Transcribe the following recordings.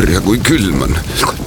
ja kui külm on.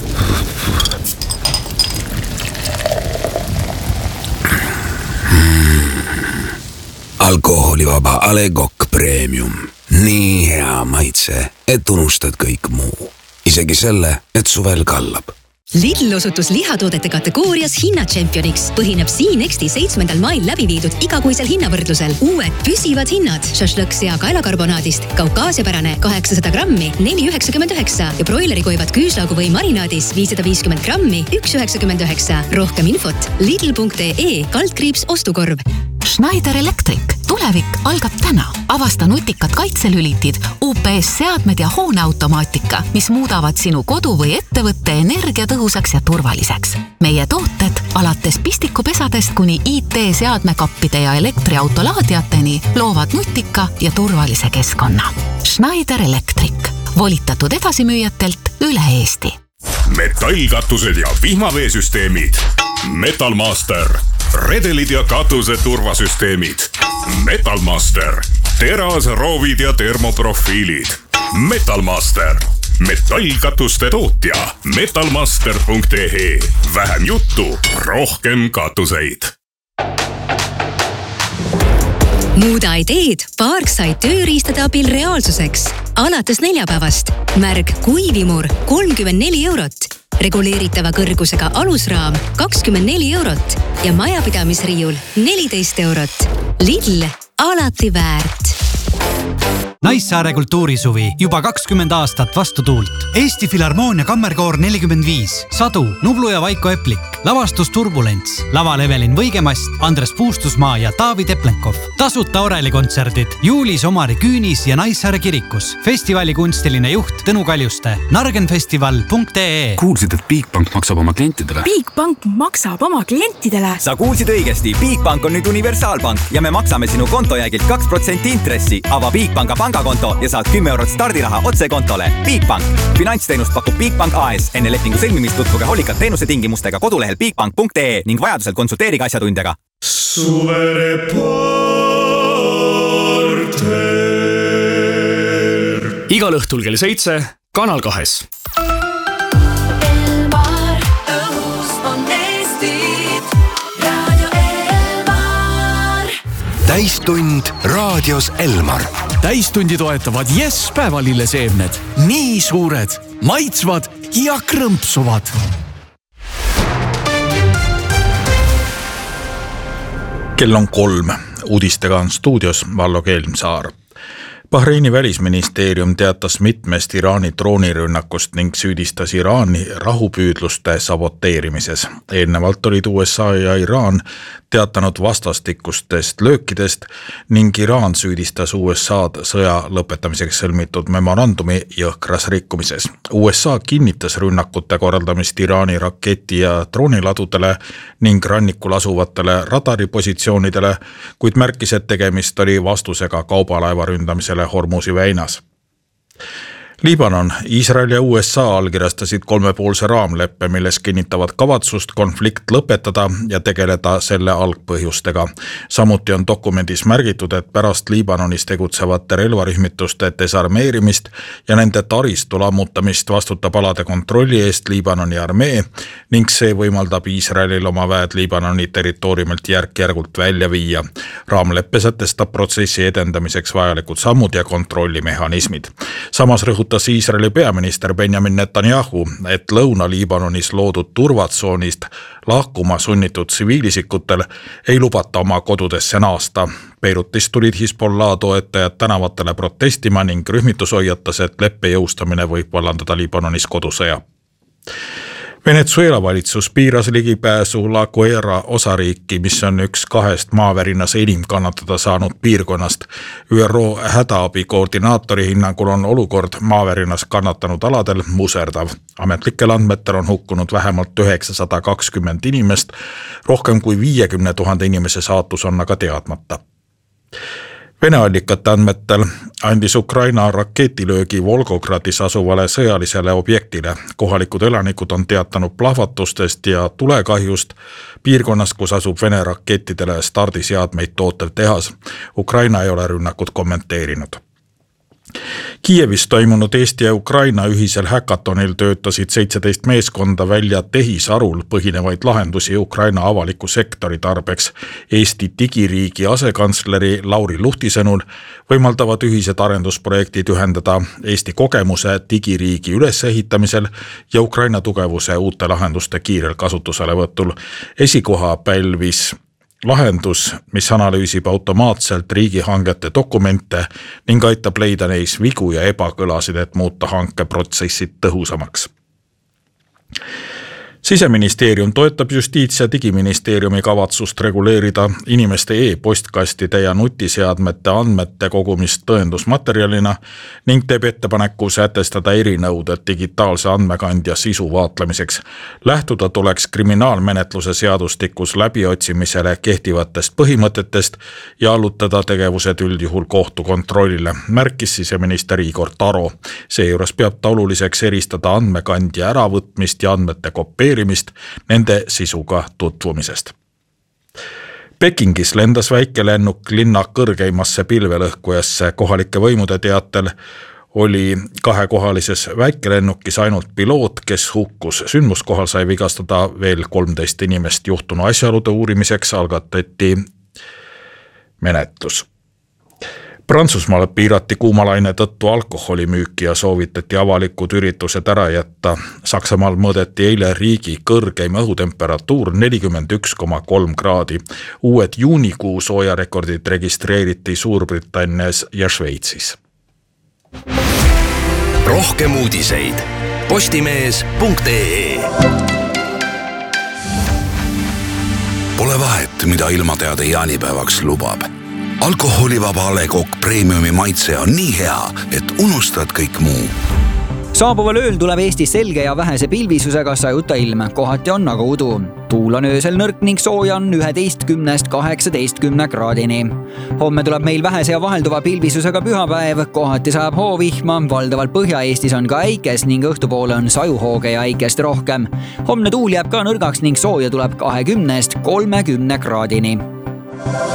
Alkoholivaba A. Le Coq Premium. Nii hea maitse, et unustad kõik muu. Isegi selle, et suvel kallab. Lidl osutus lihatoodete kategoorias hinnatšempioniks. Põhineb Siinexti 7. mail läbi viidud igakuisel hinnavõrdlusel. Uued püsivad hinnad. Šašlõksea kaelakarbonaadist, kaukaasiapärane 800 grammi, 4,99 ja broilerikoivad küüslaugu või marinaadis 550 grammi, 1,99. Rohkem infot lidl.ee/ostukorv. Schneider Electric. Tulevik algab täna. Avasta nutikad kaitselülitid, UPS-seadmed ja hooneautomaatika, mis muudavad sinu kodu või ettevõtte energiatõhusaks ja turvaliseks. Meie tooted alates pistikupesadest kuni IT-seadmekappide ja elektriautolaadiateni loovad nutika ja turvalise keskkonna. Schneider Electric. Volitatud edasimüüjatelt üle Eesti. Metallkatused ja vihmaveesüsteemid. Metalmaster. Redelid ja katuse turvasüsteemid. Metalmaster. Terasroovid ja termoprofiilid. Metalmaster. Metallkatuste tootja. Metalmaster.ee. Vähem juttu, rohkem katuseid. Muuda ideed Parkside tööriistade abil reaalsuseks. Alates neljapäevast. Märg kuivimur 34 eurot. Reguleeritava kõrgusega alusraam 24 eurot ja majapidamisriiul 14 eurot. Lidl, alati väärt. Naissaare kultuurisuvi juba 20 aastat vastu tuult. Eesti Filharmoonia kammerkoor 45, Sadu, Nublu ja Vaiko Eplik, lavastus Turbulents, laval Evelin Võigemast, Andres Puustusmaa ja Taavi Teplenkov. Tasuta orelikontserdid juulis Omari Küünis ja Naissaare kirikus. Festivali kunstiline juht Tõnu Kaljuste. Nargenfestival.ee. Kuulsid, et Bigbank maksab oma klientidele? Bigbank maksab oma klientidele? Sa kuulsid õigesti. Bigbank on nüüd universaalpank ja me maksame sinu kontojäägilt 2% intressi. Ava Bigbanka pangakonto ja saad 10 eurot stardiraha otse kontole. Bigbank. Finantsteenust pakub Bigbank AS. Enne lepingu sõlmimist tutvuge hoolikalt teenuse tingimustega kodulehel bigbank.ee ning vajadusel konsulteeriga asjatundjaga. Suvereporter. Igal õhtul kell 7 Kanal 2. Täistund raadios Elmar. Täistundi toetavad Yes päevalilleseemned. Nii suured, maitsvad ja krõmpsuvad. Kell on 3. Uudistega on stuudios Vallo Kelmsaar. Bahreini välisministeerium teatas mitmest Iraani droonirünnakust ning süüdistas Iraani rahupüüdluste saboteerimises. Eelnevalt olid USA ja Iraan teatanud vastastikustest löökidest ning Iraan süüdistas USA'd sõja lõpetamiseks sõlmitud memorandumi jõhkras rikkumises. USA kinnitas rünnakute korraldamist Iraani raketi- ja drooniladudele ning rannikul asuvatele radaripositsioonidele, kuid märkis, et tegemist oli vastusega kaubalaeva ründamisele Hormuzi väinas. Liibanon, Iisrael ja USA allkirjastasid 3-poolse raamleppe, milles kinnitavad kavatsust konflikt lõpetada ja tegeleda selle algpõhjustega. Samuti on dokumendis märgitud, et pärast Liibanonis tegutsevate relvarühmituste desarmeerimist ja nende taristu lammutamist vastutab alade kontrolli eest Liibanoni armee ning see võimaldab Iisraelil oma väed Liibanoni territooriumilt järk-järgult välja viia. Raamleppe sätestab protsessi edendamiseks vajalikud sammud ja kontrollimehhanismid. Samas rõhutab Iisraeli peaminister Benjamin Netanyahu, et Lõuna-Liibanonis loodud turvatsoonist lahkuma sunnitud tsiviilisikutel ei lubata oma kodudesse naasta. Beirutis tulid Hezbollah toetajad tänavatele protestima ning rühmitus hoiatas, et leppe jõustamine võib vallandada Liibanonis kodusõja. Venezuela valitsus piiras ligipääsu La Guaira osariiki, mis on üks 2 maavärinas enim kannatada saanud piirkonnast. ÜRO hädaabi koordinaatori hinnangul on olukord maavärinas kannatanud aladel muserdav. Ametlikel andmetel on hukkunud vähemalt 920 inimest, rohkem kui 50 000 inimese saatus on aga teadmata. Vene allikate andmetel andis Ukraina raketilöögi Volgogradis asuvale sõjalisele objektile. Kohalikud elanikud on teatanud plahvatustest ja tulekahjust piirkonnas, kus asub Vene rakettidele stardiseadmeid tootev tehas. Ukraina ei ole rünnakut kommenteerinud. Kiievis toimunud Eesti ja Ukraina ühisel häkatonil töötasid 17 meeskonda välja tehisarul põhinevaid lahendusi Ukraina avaliku sektori tarbeks. Eesti digiriigi asekantsleri Lauri Luhti sõnul võimaldavad ühised arendusprojektid ühendada Eesti kogemuse digiriigi ülesehitamisel ja Ukraina tugevuse uute lahenduste kiirel kasutuselevõtul. Esikoha pälvis lahendus, mis analüüsib automaatselt riigihangete dokumente ning aitab leida neis vigu ja ebakõlasid, et muuta hankeprotsessid tõhusamaks. Siseministeerium toetab Justiits- ja Digiministeeriumi kavatsust reguleerida inimeste e-postkastide ja nutiseadmete andmete kogumist tõendusmaterjalina ning teeb ettepaneku sätestada erinõuded digitaalse andmekandja sisu vaatlemiseks. Lähtuda tuleks kriminaalmenetluse seadustikus läbiotsimisele kehtivatest põhimõtetest ja allutada tegevused üldjuhul kohtukontrollile, märkis siseminister Igor Taro. Seejuures peab ta oluliseks eristada andmekandja äravõtmist ja andmete kopeerimist nende sisuga tutvumisest. Pekingis lendas väikelennuk linna kõrgeimasse pilvelõhkujasse. Kohalike võimude teatel oli kahekohalises väikelennukis ainult piloot, kes hukkus. Sündmuskohal sai vigastada veel 13 inimest. Juhtunu asjaolude uurimiseks algatati menetlus. Prantsusmaal piirati kuumalaine tõttu alkoholimüüki ja soovitati avalikud üritused ära jätta. Saksamaal mõõdeti eile riigi kõrgeim õhutemperatuur 41,3 kraadi. Uued juunikuu soojarekordid registreeriti Suurbritannias ja Šveitsis. Rohkem uudiseid postimees.ee. Pole vahet, mida ilmateade jaanipäevaks lubab. Alkoholivaba A. Le Coq Premiumi maitse on nii hea, et unustad kõik muu. Saabuval ööl tuleb Eestis selge ja vähese pilvisusega sajuta ilm. Kohati on aga udu. Tuul on öösel nõrk ning sooja on 11–18 kraadini. Homme tuleb meil vähese ja vahelduva pilvisusega pühapäev. Kohati saab hoovihma. Valdavalt Põhja-Eestis on ka äikest ning õhtupoole on sajuhooge ja äikest rohkem. Homne tuul jääb ka nõrgaks ning sooja tuleb 20–30 kraadini.